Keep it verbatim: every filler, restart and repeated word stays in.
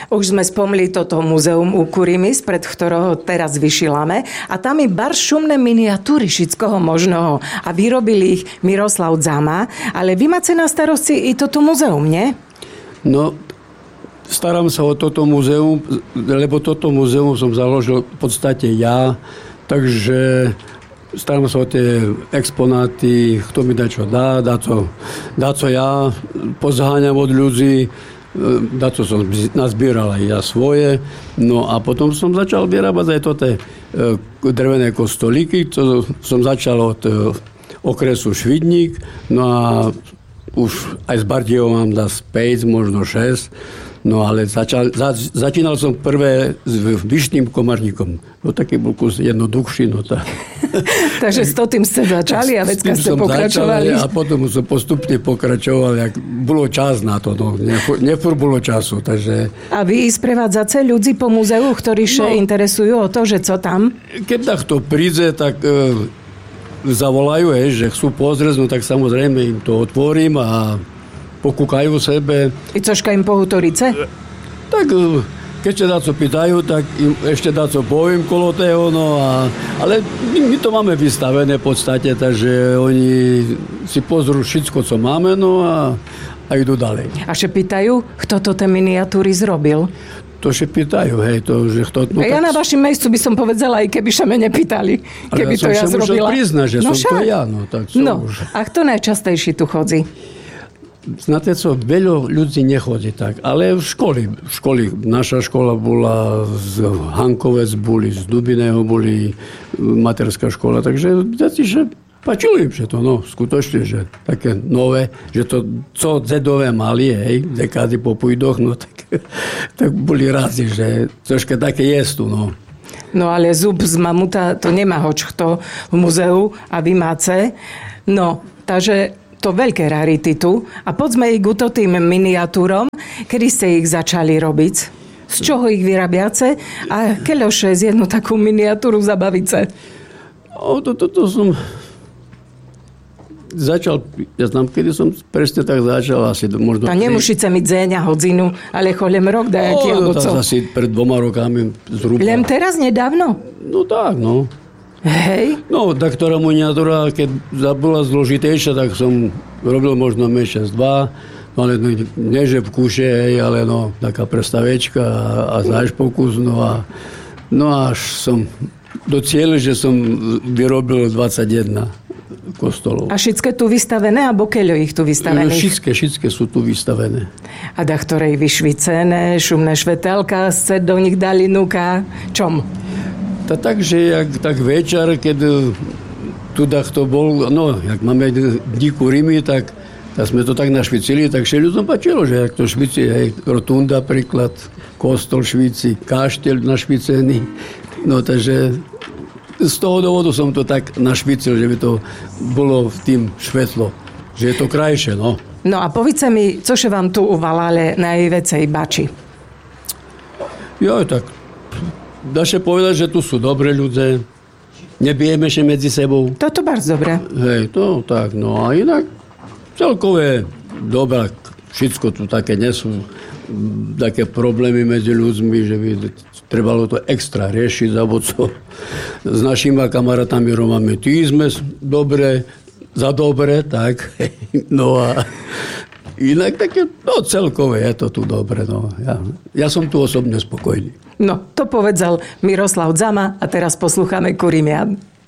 Už sme spomli toto muzeum u Kurimis, pred ktorého teraz vyšilame. A tam je bar šumné miniatúry všetkoho možného. A vyrobili ich Miroslav Zama. Ale vy máte na starosti i toto muzeum, nie? No, starám sa o toto muzeum, lebo toto muzeum som založil v podstate ja. Takže starám sa o tie exponáty, kto mi dá čo dá, dá co, dá co ja, pozháňam od ľudí, dá co som nazbieral aj ja svoje. No a potom som začal vyrábať aj toto drevené kostolíky, to som začal od okresu Švidník, no a už aj z Bardejov mám dá päť, možno šesť. No ale začal, za, začínal som prvé s Vyšným Komárnikom. No taký bol kus jednoduchší. No tá. Takže s tým ste začali a vecka ste pokračovali. Začal, a potom som postupne pokračoval, jak bolo čas na to. No. Nefúr bolo času. Takže... A vy sprevádzate ľudí po muzeu, ktorí sa no, interesujú o to, že co tam? Keď takto príde, tak e, zavolajú, je, že chcú pozrieť, no tak samozrejme im to otvorím a pokúkajú sebe. I cožka im pohutorice? Tak keď sa dáco pýtajú, tak im ešte dáco poviem kolo toho, no a, ale my, my to máme vystavené v podstate, takže oni si pozrú všetko, co máme, no a, a idú ďalej. A še pýtajú, kto to tie miniatúry zrobil? To še pýtajú, hej, to, že kto... No, ja tak... na vašim miejscu by som povedala, aj keby sa me nepýtali, keby ja to ja zrobila. Ale ja som priznať, že no, som však. to ja, no tak čo no, už. A kto najčastejší tu chodí? Znáte co, veľa ľudí nechodí tak, ale v škole, v škole, naša škola bola z Hankovec, boli z Dubiného, boli materská škola, takže deti, že páčilo im, že to, no, skutočne, že také nové, že to, co dedové mali, hej, dekády po pújdoch, no, tak, tak boli rádi, že troška také je tu, no. No, ale zub z mamuta, to nemá hoč kto v muzeu a vy máte. No, takže to veľké rarity tu. A poďme ich k tým miniatúrom. Kedy ste ich začali robiť? Z čoho ich vyrabiace? A keľoše z jednu takú miniatúru zabavice? O, to, to, to som začal, ja znam, kedy som presne tak začal, asi možno... A nemusíte mi dzeňa hodzinu, ale cholem rok dajaký, alebo co? Asi pred dvoma rokami zhruba. Len teraz nedávno? No tak, no. Hej. No, tak ktorá miniatúra, keď bola zložitejšia, tak som robil možno mesiac, dva, no ale nie, že v kúše, hej, ale no, taká prestavečka a, a záš pokus, no a no až som docielil, že som vyrobil dvadsaťjeden kostolov. A všetké tu vystavené, alebo keľo ich tu vystavených? Všetké, všetké sú tu vystavené. A da ktorej vyšvicené, šumné švetelka, ste do nich dali núka, čom? To tak, že jak, tak večer, keď tu to bol, no, jak máme dní Kurimy, tak, tak sme to tak našvicili, tak še ľuďom páčilo, že jak to švici, hej, rotunda príklad, kostol švici, kašteľ našvicený, no takže z toho dôvodu som to tak našvicil, že by to bolo v tým švetlo, že je to krajšie, no. No a povíce mi, cože vám tu uvalali najvecej bači? Jo, tak dá sa povedať, že tu sú dobré ľudia, nebijeme sa medzi sebou. Toto bardzo dobre. Hej, to tak, no a inak celkové dobré, všetko tu také nesú, také problémy medzi ľuďmi, že by trebalo to extra riešiť, alebo co. S našimi kamarátami Romami, tí sme dobre, za dobre, tak, no a inak také, no celkové je to tu dobre, no. Ja, ja som tu osobne spokojný. No, to povedal Miroslav Zama a teraz poslúchame Kurimian.